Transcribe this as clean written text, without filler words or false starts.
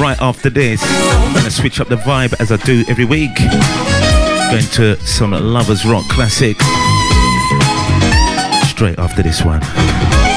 right after this, I'm going to switch up the vibe as I do every week. Going to some Lovers Rock classic straight after this one.